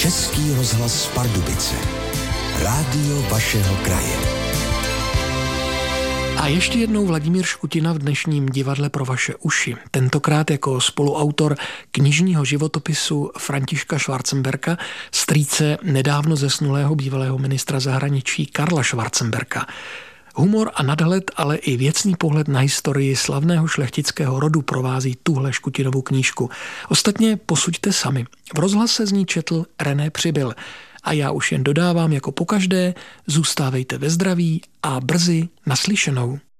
Český rozhlas Pardubice. Rádio vašeho kraje. A ještě jednou Vladimír Škutina v dnešním divadle pro vaše uši. Tentokrát jako spoluautor knižního životopisu Františka Schwarzenberga, strýce nedávno zesnulého bývalého ministra zahraničí Karla Schwarzenberga. Humor a nadhled, ale i věcný pohled na historii slavného šlechtického rodu provází tuhle Škutinovu knížku. Ostatně posuďte sami. V rozhlase z ní četl René Přibyl. A já už jen dodávám jako pokaždé, zůstávejte ve zdraví a brzy naslyšenou.